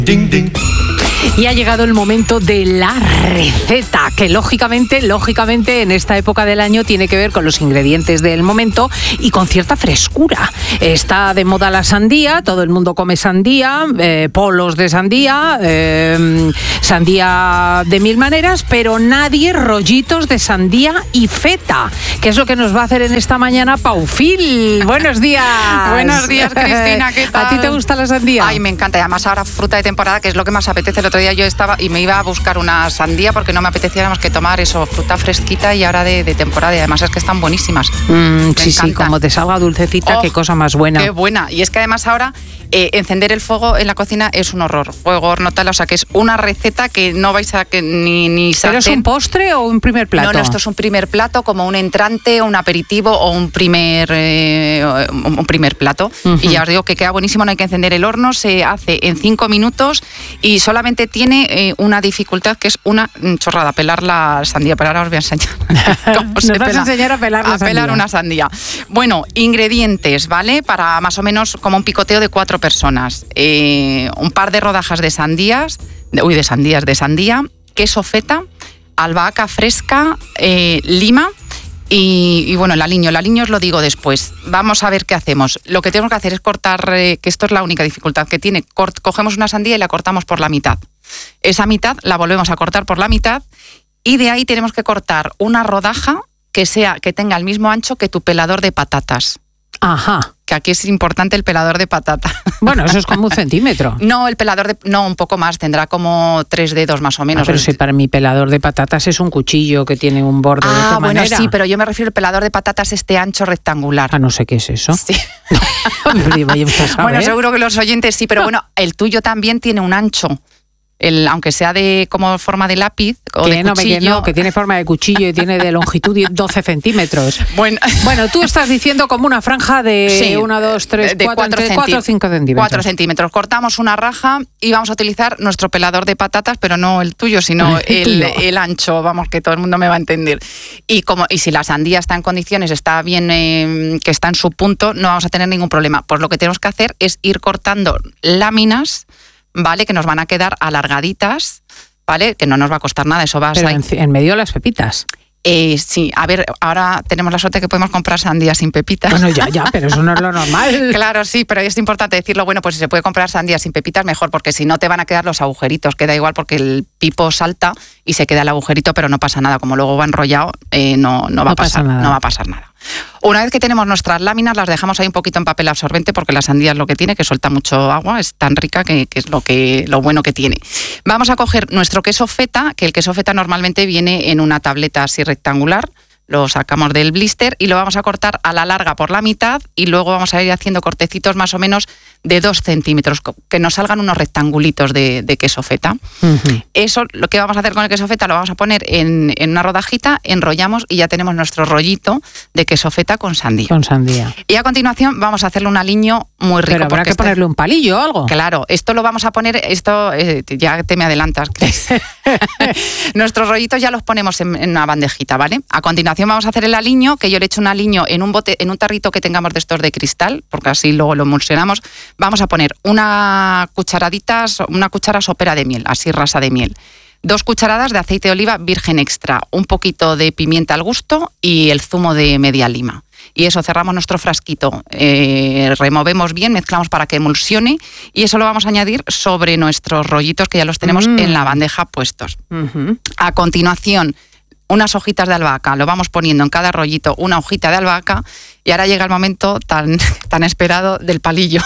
Ding, ding. Y ha llegado el momento de la receta, que lógicamente en esta época del año tiene que ver con los ingredientes del momento y con cierta frescura. Está de moda la sandía, todo el mundo come sandía, polos de sandía, sandía de mil maneras, pero nadie rollitos de sandía y feta, que es lo que nos va a hacer en esta mañana Paufil. Buenos días. Buenos días, Cristina, ¿qué tal? ¿A ti te gusta la sandía? Ay, me encanta, y además ahora fruta de temporada, que es lo que más apetece. El otro día yo estaba y me iba a buscar una sandía porque no me apetecía más que tomar eso, fruta fresquita y ahora de temporada, y además es que están buenísimas. Sí, como te salga dulcecita, qué cosa más buena. Qué buena, y es que además ahora encender el fuego en la cocina es un horror, fuego, horno, tal, o sea que es una receta que no vais a que ni ¿Pero es un postre o un primer plato? No, esto es un primer plato, como un entrante, un aperitivo o un primer plato. Uh-huh. Y ya os digo que queda buenísimo, no hay que encender el horno, se hace en 5 minutos y solamente tiene una dificultad que es una chorrada, pelar la sandía. Pero ahora os voy a enseñar cómo se vas a enseñar a pelar la sandía. A pelar una sandía. Bueno, ingredientes, ¿vale? Para más o menos como un picoteo de 4 personas. Un par de rodajas de sandía, queso feta, albahaca fresca, lima y bueno, el aliño. El aliño os lo digo después. Vamos a ver qué hacemos. Lo que tenemos que hacer es cortar, que esto es la única dificultad que tiene. Cogemos una sandía y la cortamos por la mitad. Esa mitad la volvemos a cortar por la mitad y de ahí tenemos que cortar una rodaja que tenga el mismo ancho que tu pelador de patatas. Ajá. Que aquí es importante el pelador de patata. Bueno, eso es como 1 centímetro. No, un poco más, tendrá como 3 dedos más o menos. Pero si para mi pelador de patatas es un cuchillo que tiene un borde de esta manera. Bueno, sí, pero yo me refiero al pelador de patatas ancho rectangular. No sé qué es eso. Sí. Bueno, seguro que los oyentes sí, pero bueno, el tuyo también tiene un ancho. Aunque sea de como forma de lápiz o de cuchillo. Que tiene forma de cuchillo y tiene de longitud 12 centímetros. Bueno, tú estás diciendo como una franja de 1, 2, 3, 4 o 5 centímetros. 4 centímetros. Cortamos una raja y vamos a utilizar nuestro pelador de patatas, pero no el tuyo, sino el ancho, vamos, que todo el mundo me va a entender. Y si la sandía está en condiciones, está bien, que está en su punto, no vamos a tener ningún problema. Pues lo que tenemos que hacer es ir cortando láminas, ¿vale? Que nos van a quedar alargaditas, ¿vale? Que no nos va a costar nada, eso va a ser. En medio las pepitas. Sí, a ver, ahora tenemos la suerte que podemos comprar sandías sin pepitas. Bueno, ya, pero eso no es lo normal. Claro, sí, pero es importante decirlo. Bueno, pues si se puede comprar sandías sin pepitas, mejor, porque si no te van a quedar los agujeritos. Queda igual porque el pipo salta y se queda el agujerito, pero no pasa nada. Como luego va enrollado, no va a pasar nada. Una vez que tenemos nuestras láminas, las dejamos ahí un poquito en papel absorbente, porque la sandía es lo que tiene, que suelta mucho agua, es tan rica que es lo bueno que tiene. Vamos a coger nuestro queso feta, que el queso feta normalmente viene en una tableta así rectangular. Lo sacamos del blister y lo vamos a cortar a la larga por la mitad y luego vamos a ir haciendo cortecitos más o menos de 2 centímetros, que nos salgan unos rectangulitos de queso feta. Uh-huh. Eso, lo que vamos a hacer con el queso feta, lo vamos a poner en una rodajita, enrollamos y ya tenemos nuestro rollito de queso feta con sandía. Y a continuación vamos a hacerle un aliño muy rico. Pero habrá que ponerle un palillo o algo. Claro, esto lo vamos a poner, ya te me adelantas, Cris. Nuestros rollitos ya los ponemos en una bandejita, ¿vale? A continuación vamos a hacer el aliño, que yo le echo un aliño en un tarrito que tengamos de estos de cristal, porque así luego lo emulsionamos. Vamos a poner una cuchara sopera de miel, así rasa de miel. 2 cucharadas de aceite de oliva virgen extra, un poquito de pimienta al gusto y el zumo de media lima. Y eso, cerramos nuestro frasquito, removemos bien, mezclamos para que emulsione y eso lo vamos a añadir sobre nuestros rollitos que ya los tenemos en la bandeja puestos. Uh-huh. A continuación, unas hojitas de albahaca, lo vamos poniendo en cada rollito una hojita de albahaca y ahora llega el momento tan esperado del palillo.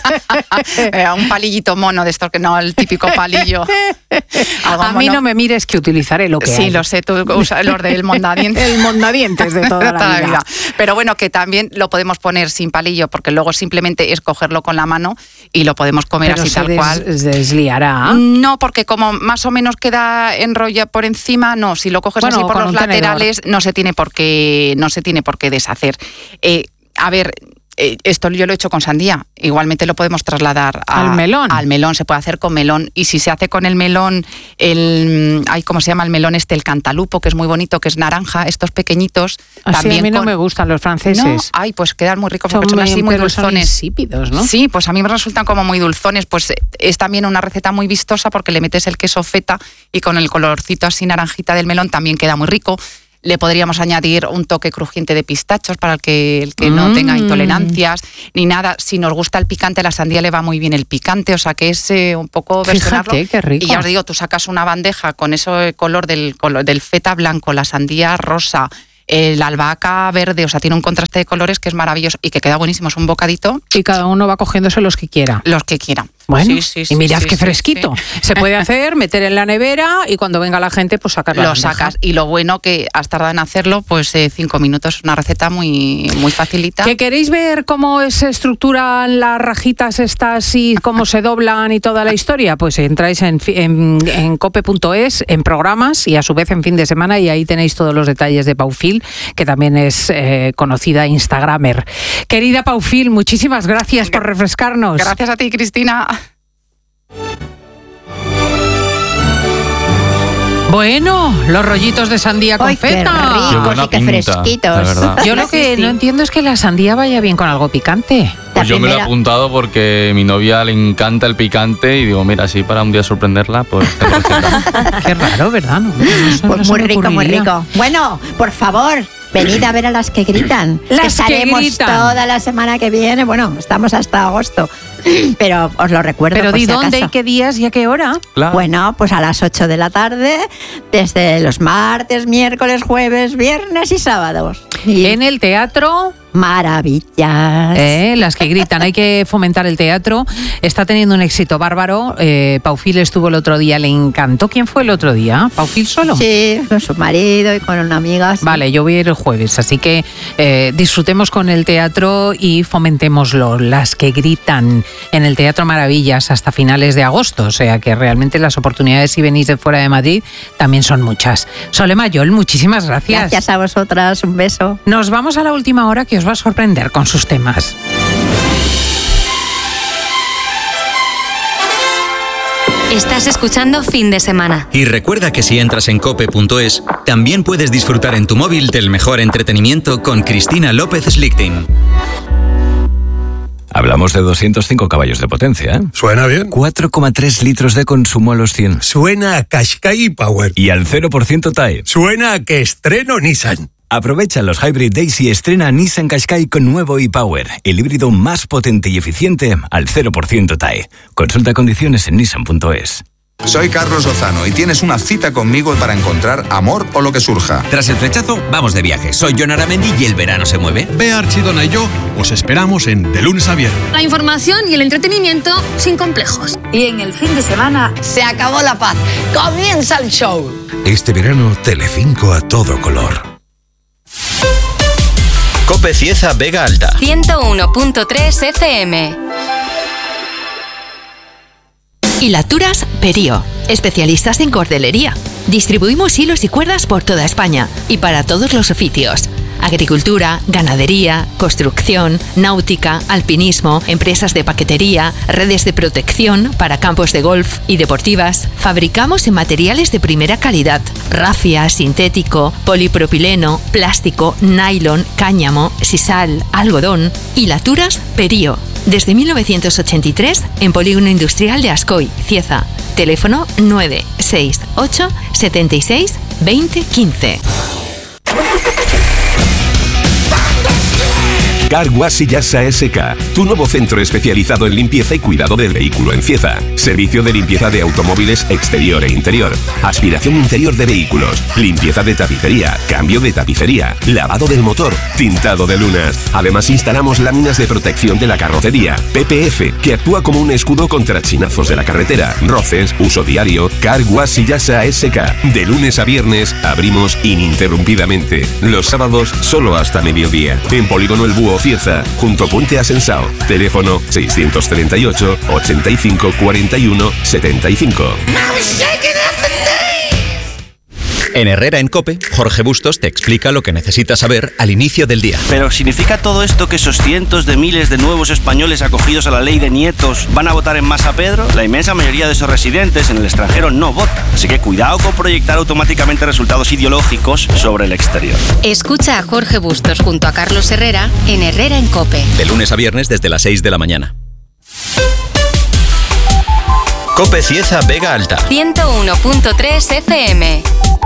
Un palillito mono de estos, que no el típico palillo. A mí no me mires, que utilizaré lo que hay. Sí, lo sé, tú usas los del mondadientes. El mondadientes de toda la vida. Pero bueno, que también lo podemos poner sin palillo, porque luego simplemente es cogerlo con la mano y lo podemos comer así tal cual. ¿Se desliará? No, porque como más o menos queda enrolla por encima, no, si lo coges así por los laterales no se tiene por qué deshacer. A ver, esto yo lo he hecho con sandía. Igualmente lo podemos trasladar al melón. Al melón, se puede hacer con melón. Y si se hace con el melón, ¿cómo se llama el melón este? El cantalupo, que es muy bonito, que es naranja, estos pequeñitos. Así también a mí no me gustan los franceses. ¿No? Ay, pues quedan muy ricos porque son así muy dulzones. Son insípidos, ¿no? Sí, pues a mí me resultan como muy dulzones. Pues es también una receta muy vistosa porque le metes el queso feta y con el colorcito así naranjita del melón también queda muy rico. Le podríamos añadir un toque crujiente de pistachos para el que no tenga intolerancias ni nada. Si nos gusta el picante, a la sandía le va muy bien el picante, o sea que es un poco versionarlo. Fíjate, qué rico. Y ya os digo, tú sacas una bandeja con ese color del feta blanco, la sandía rosa, la albahaca verde, o sea, tiene un contraste de colores que es maravilloso y que queda buenísimo, es un bocadito. Y cada uno va cogiéndose los que quiera. Los que quiera. Bueno, y mirad qué fresquito. Sí. Se puede hacer, meter en la nevera y cuando venga la gente, pues sacarlo. Lo sacas. Y lo bueno que has tardado en hacerlo, pues 5 minutos. Una receta muy, muy facilita. ¿Que queréis ver cómo se estructuran las rajitas estas y cómo se doblan y toda la historia? Pues entráis en cope.es, en programas y a su vez en fin de semana y ahí tenéis todos los detalles de Paufil, que también es conocida instagramer. Querida Paufil, muchísimas gracias por refrescarnos. Gracias a ti, Cristina. Bueno, los rollitos de sandía con feta. Qué ricos y qué fresquitos. Yo lo que no entiendo es que la sandía vaya bien con algo picante. Pues yo me lo he apuntado porque a mi novia le encanta el picante y digo, mira, así para un día sorprenderla, pues tengo receta. Qué raro, ¿verdad? No, pues muy rico, muy rico. Bueno, por favor, venid a ver a las que gritan. Estaremos que gritan toda la semana que viene. Bueno, estamos hasta agosto. Pero os lo recuerdo. ¿Pero di dónde y qué días y a qué hora? Claro. Bueno, pues a las 8 de la tarde, desde los martes, miércoles, jueves, viernes y sábados. Y en el Teatro Maravillas. Las que gritan, hay que fomentar el teatro. Está teniendo un éxito bárbaro. Paufil estuvo el otro día, le encantó. ¿Quién fue el otro día? ¿Paufil solo? Sí, con su marido y con una amiga. Sí. Vale, yo voy a ir el jueves, así que disfrutemos con el teatro y fomentémoslo. Las que gritan en el Teatro Maravillas hasta finales de agosto, o sea que realmente las oportunidades si venís de fuera de Madrid también son muchas. Sole Mayol, muchísimas gracias. Gracias a vosotras, un beso. Nos vamos a la última hora que os va a sorprender con sus temas. Estás escuchando Fin de Semana. Y recuerda que si entras en cope.es, también puedes disfrutar en tu móvil del mejor entretenimiento con Cristina López Slichting. Hablamos de 205 caballos de potencia, ¿eh? Suena bien. 4,3 litros de consumo a los 100. Suena a Qashqai Power. Y al 0% TAE. Suena a que estreno Nissan. Aprovecha los Hybrid Days y estrena Nissan Qashqai con nuevo e-Power, el híbrido más potente y eficiente al 0% TAE. Consulta condiciones en nissan.es. Soy Carlos Lozano y tienes una cita conmigo para encontrar amor o lo que surja. Tras el flechazo, vamos de viaje. Soy Jon Aramendi y el verano se mueve. Bea Archidona y yo os esperamos en De Lunes a Viernes. La información y el entretenimiento sin complejos. Y en el fin de semana se acabó la paz. Comienza el show. Este verano, Telecinco a todo color. Cope Cieza Vega Alta. 101.3 FM. Hilaturas Perío, especialistas en cordelería. Distribuimos hilos y cuerdas por toda España y para todos los oficios. Agricultura, ganadería, construcción, náutica, alpinismo, empresas de paquetería, redes de protección para campos de golf y deportivas. Fabricamos en materiales de primera calidad: rafia, sintético, polipropileno, plástico, nylon, cáñamo, sisal, algodón. Hilaturas Perío. Desde 1983 en Polígono Industrial de Ascoy, Cieza. Teléfono 968 76 20 15. Car Wash y Yasa SK, tu nuevo centro especializado en limpieza y cuidado del vehículo en Cieza. Servicio de limpieza de automóviles exterior e interior, aspiración interior de vehículos, limpieza de tapicería, cambio de tapicería, lavado del motor, tintado de lunas. Además instalamos láminas de protección de la carrocería, PPF, que actúa como un escudo contra chinazos de la carretera, roces, uso diario. Car Wash y Yasa SK. De lunes a viernes abrimos ininterrumpidamente. Los sábados solo hasta mediodía. En Polígono El Búho, Cieza, junto a Puente Asensao. Teléfono 638 85 41 75. En Herrera en COPE, Jorge Bustos te explica lo que necesitas saber al inicio del día. Pero ¿significa todo esto que esos cientos de miles de nuevos españoles acogidos a la ley de nietos van a votar en masa, Pedro? La inmensa mayoría de esos residentes en el extranjero no vota. Así que cuidado con proyectar automáticamente resultados ideológicos sobre el exterior. Escucha a Jorge Bustos junto a Carlos Herrera en Herrera en COPE. De lunes a viernes desde las 6 de la mañana. COPE Cieza Vega Alta. 101.3 FM.